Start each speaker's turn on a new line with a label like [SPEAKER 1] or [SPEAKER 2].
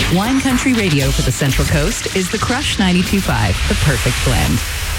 [SPEAKER 1] Wine Country Radio for the Central Coast is the Crush 92.5, the perfect blend.